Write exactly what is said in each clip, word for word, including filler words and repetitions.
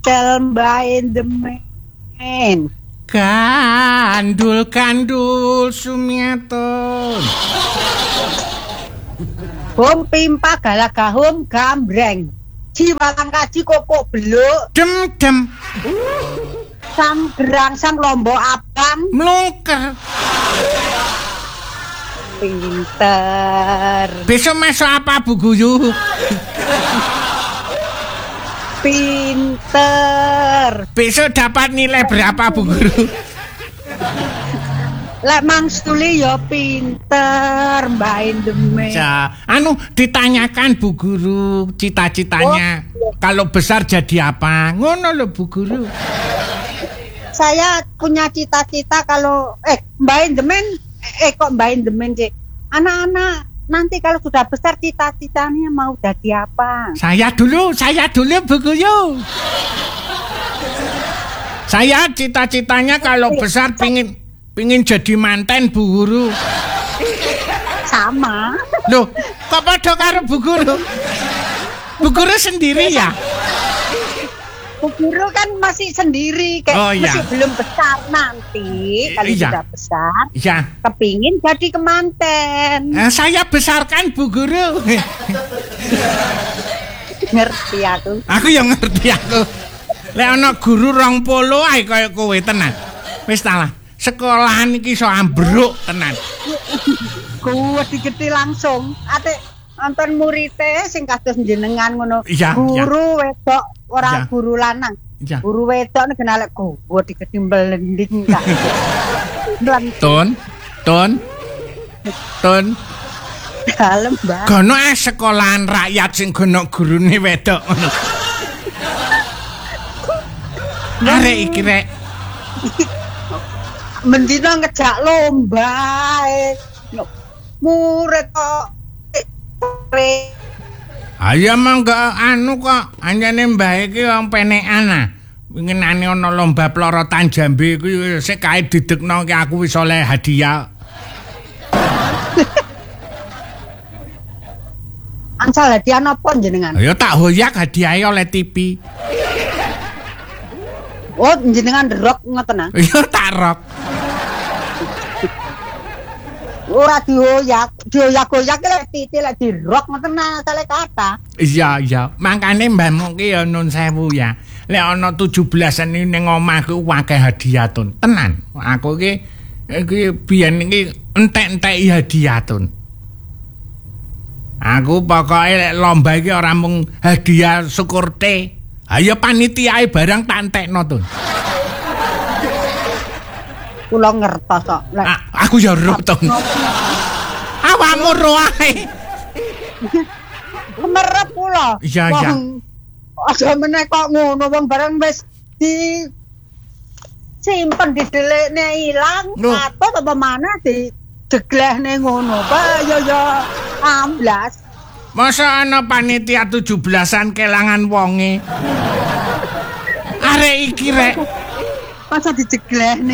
tell by the man. Kandul kandul Sumiaton. Hum pimpa galagahum gambreng. Jiwalang kaji kokok beluk. Dem dem. Sam gerang sam lombok abang. Mlungker. Pinter. Besok masuk apa Bu Guru? Pinter. Besok dapat nilai berapa Bu Guru? Lek mangsuli ya pinter, Mbak Indemen. Ya, anu ditanyakan Bu Guru cita-citanya. Oh, kalau besar jadi apa? Ngono loh Bu Guru. Saya punya cita-cita kalau eh Mbak Indemen eh kok Mbak Indemen sih. Anak-anak nanti kalau sudah besar cita-citanya mau jadi apa? Saya dulu, saya dulu Bu Guru. Saya cita-citanya kalau besar pingin pingin jadi manten Bu Guru. Sama. Loh, kok padha karo Bu Guru? Bu Guru sendiri ya? Bu Guru kan masih sendiri, kayak oh, iya. masih belum besar nanti. Kalau iya. sudah besar, iya. kepingin jadi kemanten. Eh, saya besarkan Bu Guru. Ngerti aku. Aku yang ngerti aku. Lek ana guru rong polo ae kaya kowe tenan. Wis ta lah. Sekolahan iki iso ambruk tenan. Kuwi digeti langsung. Ate nonton muridé sing kados jenengan ngono. Ya, guru ya. wedok ora ya. guru lanang. Ya. Guru wedok nek kenal kuwi digeti mlending ta. Ton, ton. Ton. Dalem, Mbak. Gono ah sekolahan rakyat sing gono gurune wedok ngono. Arek iki rek. Mendina ngejak lomba eh. Murid kok ayo mangga anu kok anjane mbah iki wong penekan ah. Winginane ana lomba plorotan Jambe kuwi sik kae didekno ki aku wis oleh hadiah. Angsal hadiah napa jenengan? Ya tak hoyak hadiahe oleh T V. Oh, jenengan rock ngoten ah. Ya tak rock. Ora dioyak, dioyak-oyak lek titik lek di rock ngoten asale kata. Iya, iya. Mangkane mbahmu ki ya nun sewu ya. Lek ana tujuh belasan iki ning omahku akeh hadiah tun. Tenan. Aku ki iki biyen iki entek-enteki hadiah tun. Aku pokoke lek lomba iki ora mung hadiah syukur te. Ayo panitiae barang tak entekno tun. Kula ngertos kok. Ah, aku ya roh tun. Awakmu roh ae. Merep kula. Iya, iya. Aja meneh kok ngono wong barang wis di simpen didelekne ilang, atau apa mana di jeglehne ngono. Ba yo yo amblas. Masa ana panitia tujuh belasan kelangan wonge. Arek iki rek. Masa dijeglehne.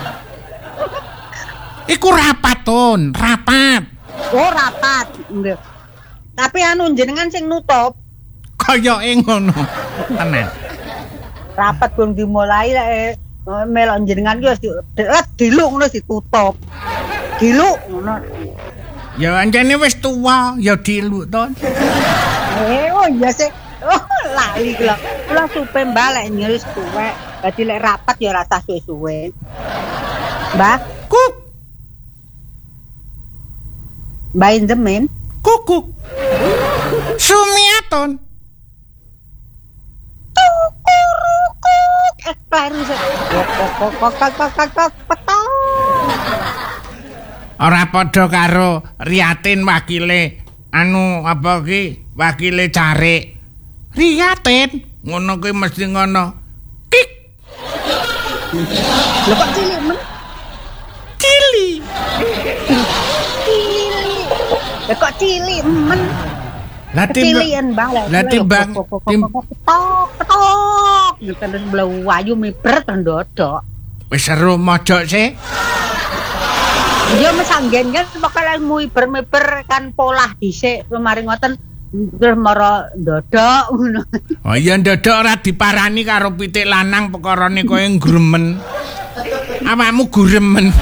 Iku rapat ton, rapat. Oh, rapat. Nggih. Tapi anu jenengan sing nutup. Kayoke ngono. Tenan. Rapat belum dimulai lek melok jenengan ki wis diluk ngono ditutup. Diluk ngono. Ya anjane wis tuwa, ya diluk ton. Eh, oh iya sih. Oh, lali kula. Kula supe mbak lek nyuwis tuwek. Dadi lek rapat ya rasa suwe-suwe. Mbak, kuk. Mbak Indemen, kukuk. Sumiaton. Tukurukuk. Eh, baru sih. Kok kok kok kok kok kok petok. Ora padha karo Riatin wakile anu apa ki wakile Carik. Riatin ngono kuwi mesti ngono. Kik. Lho kok cilik men? Cili. Cilik. Lho kok cilik men? Lah Cilian Bang. Lah timbang petok petok. Yo kan sebelah wayu miber tendodok. Wis seru mojok sih. Yo mesanggen kan bakal miber-miber kan polah dhisik mari ngoten Terus mara ndodok ngono. Oh iya ndodok ora diparani karo pitik lanang perkarane kowe ngremen. Awakmu guremen.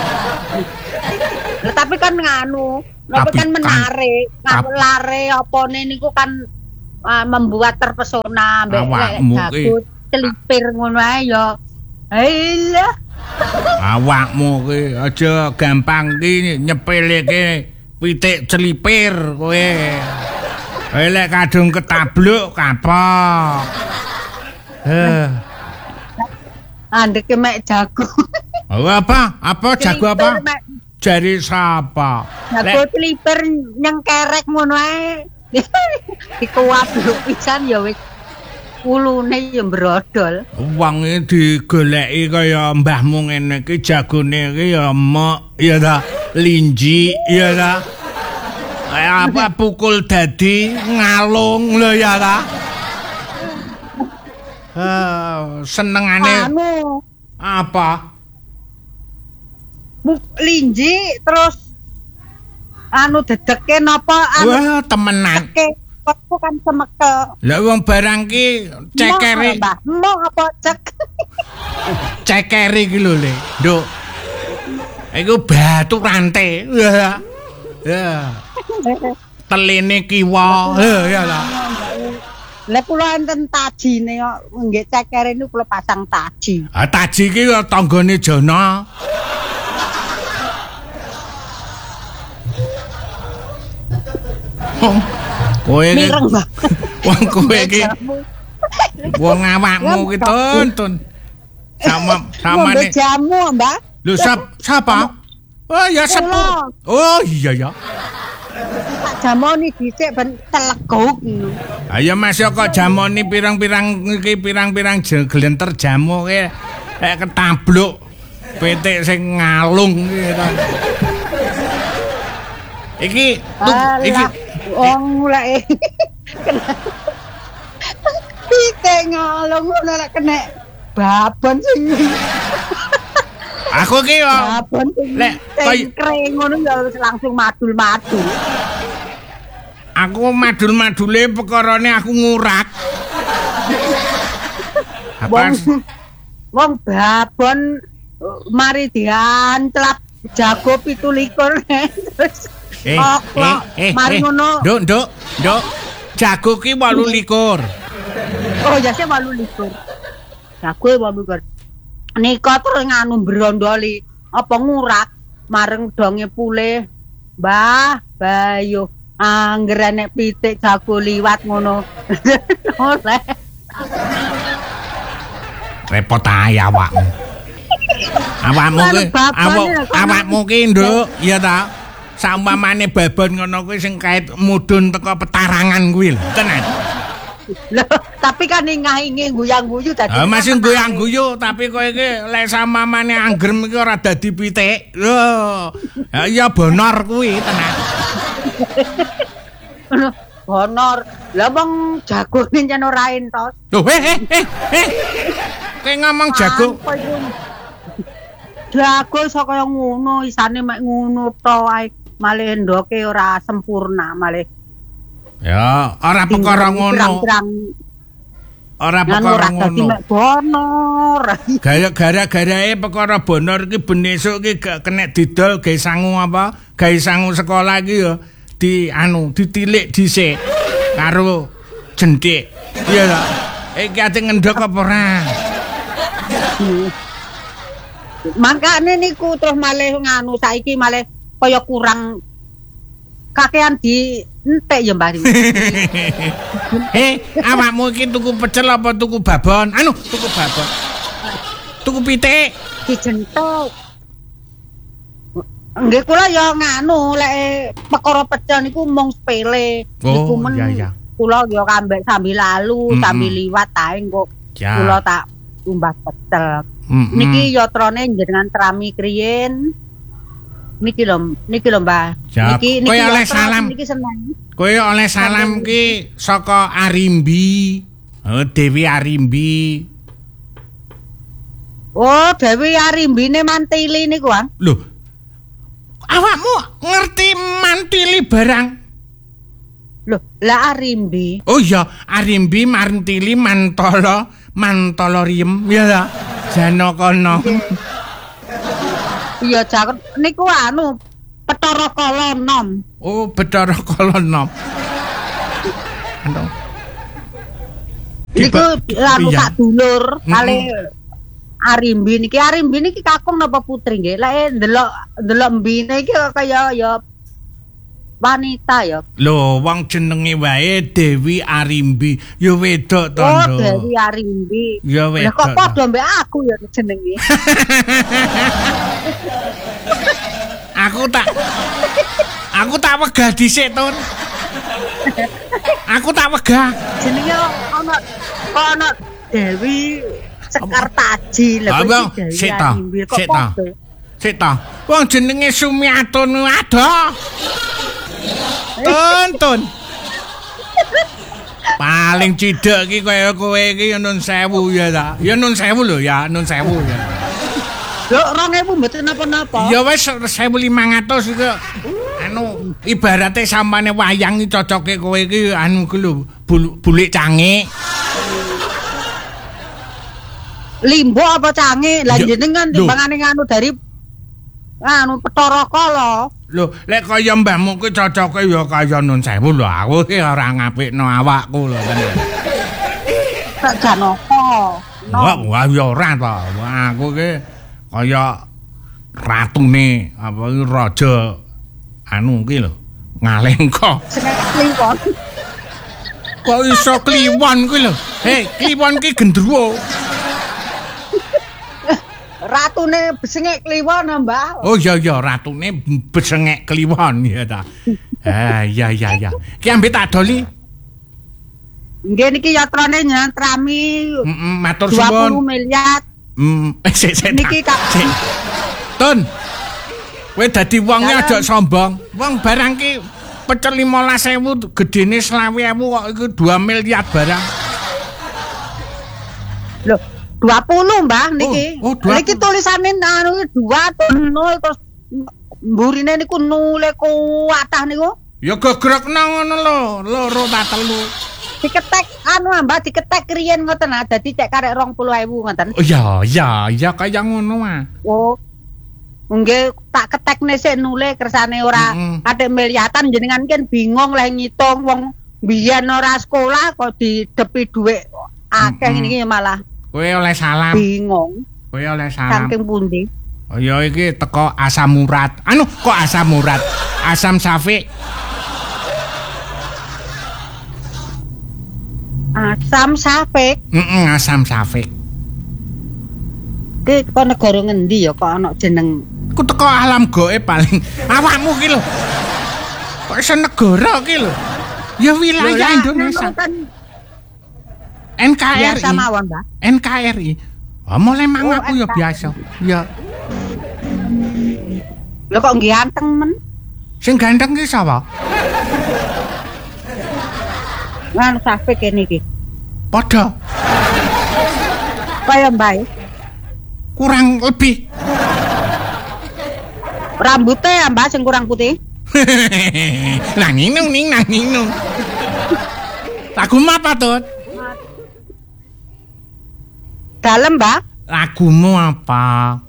Tapi kan nganu, tapi kan menarik, nganu lare apane niku kan uh, membuat terpesona mbek jago celipir ngono ae ya. Halah. Awakmu ki aja gampang ki nyepeleke pitik celipir kowe. Elek kadung ketabluk kapok. Heh. Andeke mek jago. Oh, apa? Apa jago apa? Jari sapa? Jago celipir nyengkerek ngono ae. Dikuwabluk pisan ya wis. Ulune ya mbrodol. Wong iki digoleki kaya mbahmu ngene iki jagone iki ya mok ya ta, linji ya ta. Kayak apa pukul dadi ngalung lho ya ta. Uh, senengane anu apa? Buk linji terus anu dedeke napa anu. Wah, temenan. Aku kan semeke. Lah wong barang ki cekere. Mbah apa cek? Cekere iki lho, Le. Nduk. Iku batu rantai. Wah. Ya. Telene kiwa. Heh ya lah. Lah kula enten tajine kok nggih cekere niku kula pasang taji. Ah taji iki ya tanggane Jana. Oh, kowe iki wong kowe iki wong awakmu ki tuntun. Sama samane jamu, Mbak. Lho sap sapa? Oh ya sepuh. Oh iya ya. Tak jamoni dhisik ben teleguk ngono. Ayo Mas kok jamoni pirang-pirang iki pirang-pirang glenter jamu ki kayak ketabluk pitik sing ngalung iki to. Iki iki wong mulai pitik ngalung ngono lek kena babon sing aku ki yo lek kaya ngono langsung madul-madul. Aku madul-madule perkarane aku ngurak. Wong wong babon mari dianclap jago pitu likur terus eh, eh, eh, mari ngono. Nduk, nduk, nduk. Jago ki wolu likur. Oh, ya sih wolu likur. Jago wolu likur. Nika terus nganu brondoli apa ngurak mareng donge pulih. Mbah, Bayu, angger nek pitik jago liwat ngono. Oleh. Repot ae awakmu. Awakmu ki awak awakmu ki nduk, ya ta. Saumpamane babon ngono kuwi sing kait mudhun teko petarangan kuwi lho, tenan. Loh, tapi kan ingah-inge guyang-guyu dadi. Ah, masih guyang-guyu, tapi kowe iki lek samamane anggrem iki ora dadi pitik. Lho. Ya bonor kuwi tenan. Honor. Lah wong jagone yen ora entos. Loh, eh eh eh. eh. Kowe ngomong jago. Jago iso kaya ngono, isane mek ngono to ae. Malih ndoke ora sempurna malih. Ya, ora perkara ngono. Ora perkara ngono. Bonor. Gaya gara-garae perkara bonor iki ben esuk iki gak kena didol gawe sangu apa? Gawe sangu sekolah iki ya di anu ditilik dhisik karo jentik. Iya ta? Iki ate ngendhok apa ora? Mangkane niku terus malih nganu saiki malih kaya kurang kakean di entek ya Mbah. Eh, awakmu iki tuku pecel apa tuku babon? Anu, tuku babon. Tuku pitik dijentuk. Nggih kula ya nganu lek perkara pecel niku mung sepele. Niku oh, men iya, iya. Kula ya kambek sambil lalu, mm -hmm. sambil liwat ae kok. Ya. Kula tak tumbas pecel. Mm -hmm. Niki yotrone jenengan trami kriyen. Niki lho, niki lho Mbah. Niki niki oleh salam. Niki seneng. Kowe oleh salam ki saka Arimbi. Oh, Dewi Arimbi. Oh, Dewi Arimbine mantili niku, Ang. Lho. Awakmu ngerti mantili barang? Loh, lah Arimbi. Oh iya, Arimbi Marntili Mantala Mantala Riem ya ta. Janakana. Iya, jangan niku anu Bathara Kala nom. Oh, Bathara Kala nom. Anu. Niku anu sak dulur kali Arimbi niki Arimbi niki kakung napa putri nggih. Lek ndelok ndelok mbine iki kaya ya wanita ya. Lho, wong jenenge wae Dewi Arimbi, ya wedok to, Oh, Dewi Arimbi. Ya wedok. Lah kok padha mbek aku ya jenenge. Aku tak Aku tak wegah dhisik, Tun. Aku tak wegah. Jenenge ana ana Dewi Sekartaji lha kok Dewi Arimbi kok padha. Sik ta. Wong jenenge Sumiatun adoh. Tonton. Paling cidek iki kaya kowe iki ya nun sewu ya ta. Ya nun sewu lho ya, nun sewu ya. Lho rong ewu mboten napa-napa. Ya wis seribu lima ratus iki. Anu ibarate sampane wayang iki cocoke kowe iki anu ku lho bulik cangik. Limbo apa cangik? Lah jenengan timbangane anu dari anu Bathara Kala. Lho, lek kaya mbahmu kuwi cocoke ya kaya nun sewu lho. Aku iki ora ngapikno awakku lho. Tak Janaka. Wah, wah ya ora to. Aku iki kaya ratune apa iki raja anu iki lho, Ngalengka. Kliwon. Kok iso kliwon kuwi lho. Hei, kliwon ki gendruwo. Ratune besengek kliwon, Mbah. Oh iya iya, ratune besengek kliwon ya ta. Ah iya iya iya. Ki ambek tak doli. Nggih niki yatrane nyantrami. Heeh, matur suwun. dua puluh miliar. Hmm, sik sik. Niki Kak. Tun. Kowe dadi wonge aja sombong. Wong barang ki pecel lima belas ribu gedene selawe ribu kok iku dua miliar barang. Loh, dua puluh Mbah niki. Oh, oh, niki tulisane anu dua nol terus mburine niku nule kuatah niku. Ya gegrekno ngono lho, loro ta telu. Diketek anu Mbah diketek riyen ngoten ah dadi cek karek dua puluh ribu ngoten. Oh iya iya iya kaya ngono ah. Oh. Nggih tak ketekne sik nule kersane ora atik miliatan jenengan kan bingung leh ngitung wong biyen ora sekolah kok didepi dhuwit akeh iki malah. Kowe oleh salam. Bingung. Kowe oleh salam. Saking pundi? Oh ya iki teko Asam Murad. Anu kok Asam Murad? Asam Syafiq. Asam Syafiq. Heeh, Asam Syafiq. Ki kok negara ngendi ya kok ana jeneng? Ku teko alam gaib paling. Awakmu ki lho. Kok iso negara ki lho. Ya wilayah Indonesia. N K R I. Biasa mawon, Mbak. N K R I. Oh, mulai mang Oh, aku ya N K R I. biasa. Ya. Lho kok nggih anteng men? Sing ganteng ki sapa? Ngan Syafiq kene iki. Padha. Kaya mbae. Kurang lebih. Rambutnya ya Mbak sing kurang putih. Nang ninung ning nang ninung. Lagumu apa, Tut? Dalem, Mbak. Lagumu apa?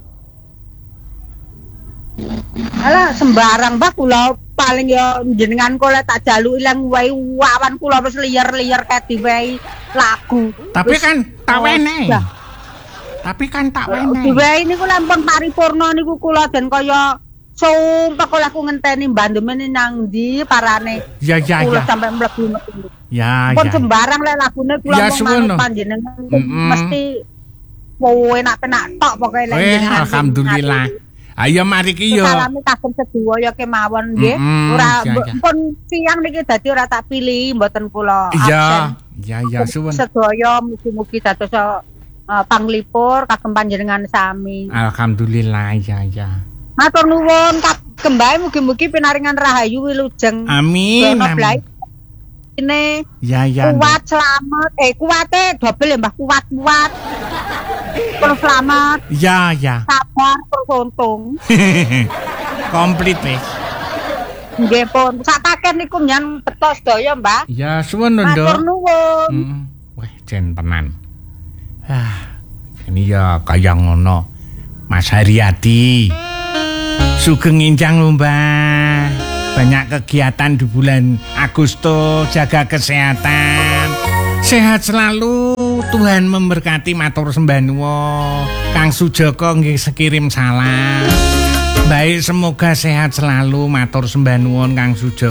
Alah sembarang Mbak kula paling ya jenengan kula tak jaluki lang wae wawan kula wis liyer-liyer kayak diwehi lagu. Tapi Wis, kan tak oh, wenehi. ya. Tapi kan tak wenehi. Diwehi niku lampun paripurna niku kula den kaya sumpah kula aku ngenteni mbandemene nang ndi parane. Ya ya Kula ya. sampai mlebu-mlebu. Ya Pun ya. sembarang lek lagune kula Ya, mau suwun. manut panjenengan Mm-mm. mesti enak-enak tok pokoke lek Eh, jenengan. alhamdulillah. Ayo mari ki yo. Salame kagem sedaya ya kemawon nggih. Mm-mm, Ora ya, ya. pun siang niki dadi ora tak pilih mboten kula. Iya, absen. iya iya suwun. Sedaya mugi-mugi dados uh, panglipur kagem panjenengan sami. Alhamdulillah ya ya. Matur nuwun kagem bae mugi-mugi pinaringan rahayu wilujeng. Amin. Dono blai. amin. Ini Ya ya. kuat selamat eh kuate double ya Mbah kuat-kuat. Terus selamat, Ya ya. sabar, terus untung. Komplit wis. Nggih pun sak akeh niku nyan betos sedaya, Mbah. Ya, suwun lho, Nduk. Matur nuwun. Heeh. Wah, jen tenan. Ah, ini ya kaya ngono. Mas Haryadi. Sugeng injang lho, Mbah. Banyak kegiatan di bulan Agustus, jaga kesehatan. Sehat selalu, Tuhan memberkati, matur sembah nuwun. Kang Sujoko nggih sekirim salam. Baik, semoga sehat selalu, matur sembah nuwun Kang Sujoko.